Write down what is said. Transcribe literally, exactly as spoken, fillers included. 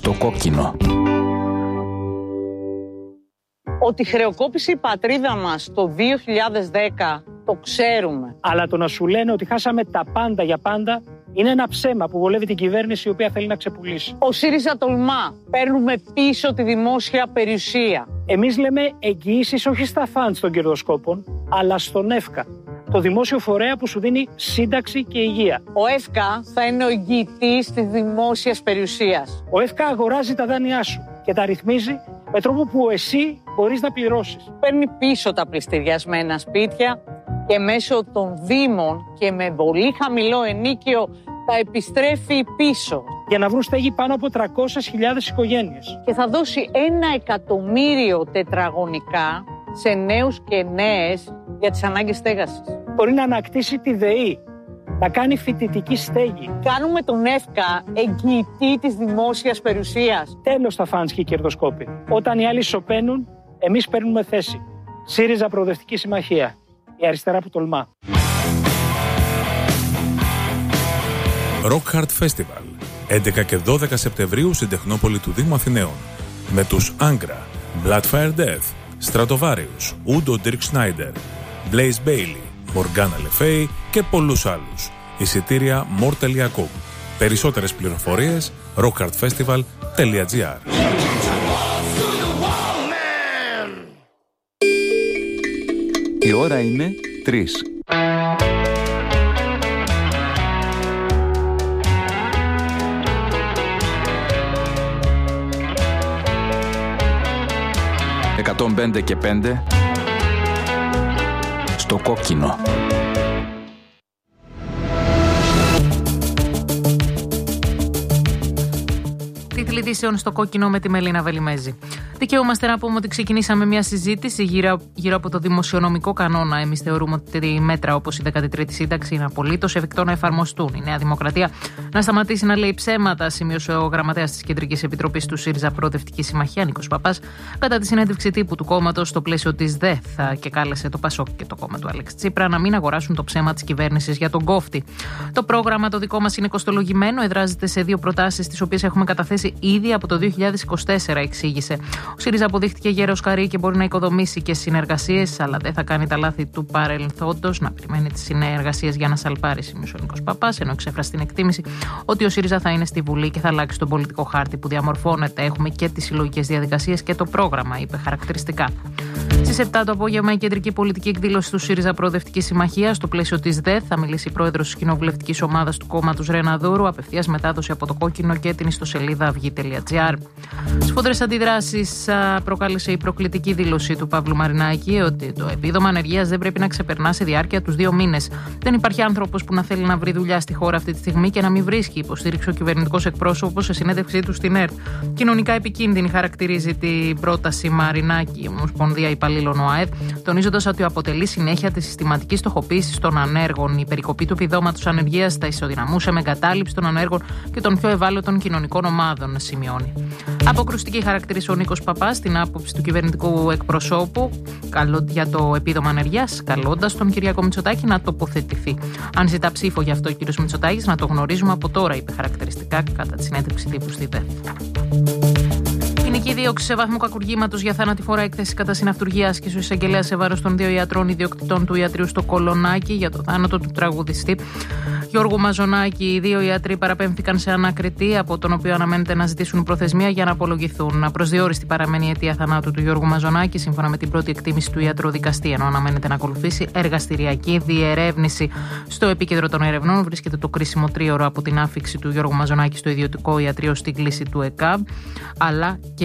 Στο κόκκινο. Ότι χρεοκόπησε η πατρίδα μας το δύο χιλιάδες δέκα το ξέρουμε. Αλλά το να σου λένε ότι χάσαμε τα πάντα για πάντα είναι ένα ψέμα που βολεύει την κυβέρνηση η οποία θέλει να ξεπουλήσει. Ο ΣΥΡΙΖΑ τολμά. Παίρνουμε πίσω τη δημόσια περιουσία. Εμείς λέμε εγγυήσεις όχι στα φαντς των κερδοσκόπων, αλλά στον ΕΦΚΑ, το δημόσιο φορέα που σου δίνει σύνταξη και υγεία. Ο ΕΦΚΑ θα είναι ο εγγυητής της δημόσιας περιουσίας. Ο ΕΦΚΑ αγοράζει τα δάνειά σου και τα ρυθμίζει με τρόπο που εσύ μπορείς να πληρώσεις. Παίρνει πίσω τα πληστηριασμένα σπίτια και μέσω των δήμων και με πολύ χαμηλό ενίκιο τα επιστρέφει πίσω. Για να βρουν στέγη πάνω από τριακόσιες χιλιάδες οικογένειες. Και θα δώσει ένα εκατομμύριο τετραγωνικά σε νέους και νέες για τις ανάγκες στέγασης. Μπορεί να ανακτήσει τη ΔΕΗ, να κάνει φοιτητική στέγη. Κάνουμε τον ΕΦΚΑ εγγυητή της δημόσιας περιουσίας. Τέλος τα φαντς και οι κερδοσκόποι. Όταν οι άλλοι σωπαίνουν, εμείς παίρνουμε θέση. ΣΥΡΙΖΑ Προοδευτική Συμμαχία. Η αριστερά που τολμά. Rock Hard Festival, έντεκα και δώδεκα Σεπτεμβρίου στην Τεχνόπολη του Δήμου Αθηναίων. Με τους Angra, Bloodfire Death, Stratovarius, Udo Dirk Schneider, Blaze Bailey, Morgana Le Fay και πολλούς άλλους. Εισιτήρια more τελεία com. Περισσότερες πληροφορίες rock hard festival τελεία gr. Η ώρα είναι τρεις. εκατόν πέντε και πέντε στο κόκκινο. Τίτλοι ειδήσεων στο κόκκινο με τη Μελίνα Βελιμέζη. Δικαιούμαστε να πούμε ότι ξεκινήσαμε μια συζήτηση γύρω, γύρω από το δημοσιονομικό κανόνα. Εμείς θεωρούμε ότι μέτρα όπως η δέκατη τρίτη σύνταξη είναι απολύτως εφικτό να εφαρμοστούν. Η Νέα Δημοκρατία να σταματήσει να λέει ψέματα, σημείωσε ο γραμματέας της Κεντρικής Επιτροπής του ΣΥΡΙΖΑ Προοδευτική Συμμαχία, Νίκος Παπάς, κατά τη συνέντευξη τύπου του κόμματος στο πλαίσιο της ΔΕΘ, και κάλεσε το ΠΑΣΟΚ και το κόμμα του Αλέξη Τσίπρα να μην αγοράσουν το ψέμα της κυβέρνησης για τον κόφτη. Το πρόγραμμα το δικό μας είναι κοστολογημένο, εδράζεται σε δύο προτάσεις, τις οποίες έχουμε καταθέσει ήδη από το δύο χιλιάδες είκοσι τέσσερα, εξήγησε. Ο ΣΥΡΙΖΑ αποδείχτηκε γέρος καρύ και μπορεί να οικοδομήσει και συνεργασίες, αλλά δεν θα κάνει τα λάθη του παρελθόντος, να περιμένει τις συνεργασίες για να σαλπάρει, σημείωσε ο Νίκος Παπάς, ενώ εξέφρασε την εκτίμηση ότι ο ΣΥΡΙΖΑ θα είναι στη Βουλή και θα αλλάξει τον πολιτικό χάρτη που διαμορφώνεται. Έχουμε και τις συλλογικές διαδικασίες και το πρόγραμμα, είπε χαρακτηριστικά. Στις επτά το απόγευμα, η κεντρική πολιτική εκδήλωση του ΣΥΡΙΖΑ Προοδευτική Συμμαχία, στο πλαίσιο της ΔΕΘ, θα μιλήσει η πρόεδρος της κοινοβουλευτικής ομάδας του κόμματος Ρένα Δούρου, απευθείας μετάδοση από το κόκκινο και την ιστοσελίδα αυγή τελεία gr. Σφοδρές αντιδράσεις προκάλεσε η προκλητική δήλωση του Παύλου Μαρινάκη ότι το επίδομα ανεργίας δεν πρέπει να ξεπερνά σε διάρκεια τους δύο μήνες. Δεν υπάρχει άνθρωπος που να θέλει να βρει δουλειά στη χώρα αυτή τη στιγμή και να μην βρίσκει, υποστήριξε ο κυβερνητικός εκπρόσωπος σε συνέντευξή του στην ΕΡΤ. Κοινωνικά επικίνδυνη χαρακτηρίζει την πρόταση Μαρινάκη, η Ομοσπονδία Υπαλλήλων ΟΑΕΔ, τονίζοντας ότι αποτελεί συνέχεια τη συστηματική στοχοποίηση των ανέργων. Η περικοπή του επιδόματος ανεργίας θα ισοδυναμούσε με εγκατάλειψη των ανέργων και των πιο ευάλωτων κοινωνικών ομάδων, σημειώνει. Αποκρουστική χαρακτήρισε ο Νίκος Παπάς την άποψη του κυβερνητικού εκπροσώπου για το επίδομα ανεργίας, καλώντας τον Κυριάκο Μητσοτάκη να τοποθετηθεί. Αν ζητά ψήφο γι' αυτό ο κ. Μητσοτάκης, να το γνωρίζουμε από τώρα, είπε χαρακτηριστικά κατά τη συνέντευξη τύπου στη ΔΕΘ. Ποινική δίωξη σε βάθμο κακουργήματος για θανατηφόρα έκθεση κατά συναυτουργίας και ο εισαγγελέας σε βάρος των δύο ιατρών ιδιοκτητών του ιατρίου στο Κολονάκι για το θάνατο του τραγουδιστή Γιώργου Μαζονάκη. Οι δύο ιατροί παραπέμφθηκαν σε ανακριτή, από τον οποίο αναμένεται να ζητήσουν προθεσμία για να απολογηθούν. Απροσδιόριστη παραμένει η αιτία θανάτου του Γιώργου Μαζονάκη, σύμφωνα με την πρώτη εκτίμηση του ιατροδικαστή, ενώ αναμένεται να ακολουθήσει εργαστηριακή διερεύνηση. Στο επίκεντρο των ερευνών βρίσκεται το κρίσιμο τρίωρο από την άφιξη του Γιώργου Μαζονάκη στο ιδιωτικό ιατρείο στην κλίση του ΕΚΑΒ, αλλά και